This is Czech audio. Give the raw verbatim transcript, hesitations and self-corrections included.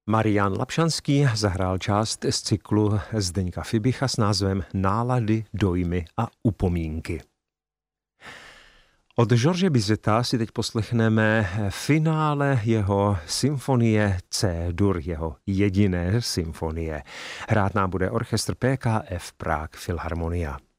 Marián Lapšanský zahrál část z cyklu Zdeňka Fibicha s názvem Nálady, dojmy a upomínky. Od George Bizeta si teď poslechneme finále jeho symfonie C-dur, jeho jediné symfonie. Hrát nám bude orchestr P K F Prague Filharmonia.